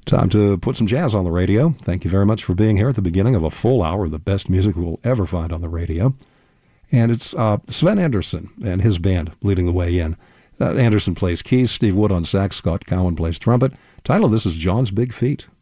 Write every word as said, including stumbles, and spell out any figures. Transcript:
Time to put some jazz on the radio. Thank you very much for being here at the beginning of a full hour of the best music we'll ever find on the radio. And it's uh, Sven Anderson and his band leading the way in. Uh, Anderson plays keys, Steve Wood on sax, Scott Cowan plays trumpet. Title of this is John's Big Feet.